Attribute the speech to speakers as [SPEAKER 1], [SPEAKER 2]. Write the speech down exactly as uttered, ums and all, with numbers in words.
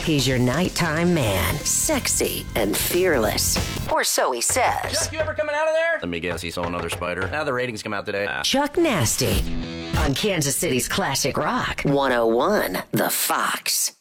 [SPEAKER 1] He's your nighttime man, sexy and fearless. Or so he says.
[SPEAKER 2] Chuck, you ever coming out of there? Let me guess, he saw another spider. Now the ratings come out today. Ah.
[SPEAKER 1] Chuck Nasty on Kansas City's classic rock, one oh one The Fox.